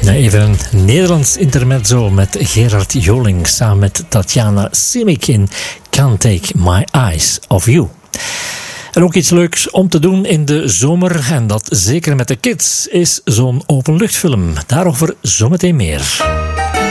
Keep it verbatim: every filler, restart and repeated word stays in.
Even een Nederlands intermezzo met Gerard Joling samen met Tatjana Simic in Can't Take My Eyes Off You. En ook iets leuks om te doen in de zomer, en dat zeker met de kids, is zo'n openluchtfilm. Daarover zometeen meer.